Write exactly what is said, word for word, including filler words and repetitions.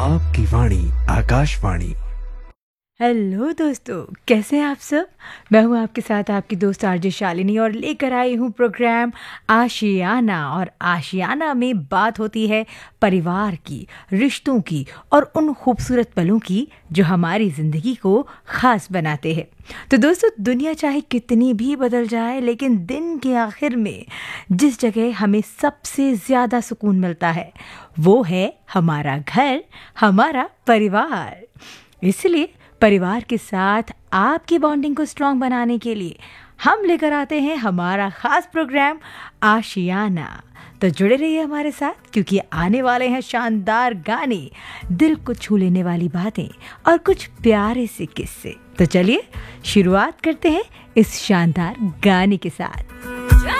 आपकी वाणी आकाशवाणी। हेलो दोस्तों, कैसे हैं आप सब। मैं हूं आपके साथ आपकी दोस्त आरजे शालिनी और लेकर आई हूं प्रोग्राम आशियाना। और आशियाना में बात होती है परिवार की, रिश्तों की और उन खूबसूरत पलों की जो हमारी ज़िंदगी को ख़ास बनाते हैं। तो दोस्तों, दुनिया चाहे कितनी भी बदल जाए, लेकिन दिन के आखिर में जिस जगह हमें सबसे ज़्यादा सुकून मिलता है वो है हमारा घर, हमारा परिवार। इसलिए परिवार के साथ आपकी बॉन्डिंग को स्ट्रॉन्ग बनाने के लिए हम लेकर आते हैं हमारा खास प्रोग्राम आशियाना। तो जुड़े रहिए हमारे साथ, क्योंकि आने वाले हैं शानदार गाने, दिल को छू लेने वाली बातें और कुछ प्यारे से किस्से। तो चलिए शुरुआत करते हैं इस शानदार गाने के साथ।